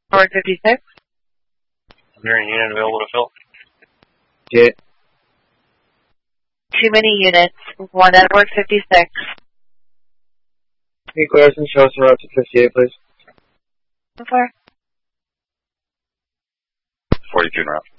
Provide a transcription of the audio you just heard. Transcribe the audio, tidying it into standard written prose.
Forward 56. I'm hearing unit available to fill. Get. Too many units. 1 Edward 56. Can you clear us and show us the route to 58, please? Clear. 42 en route.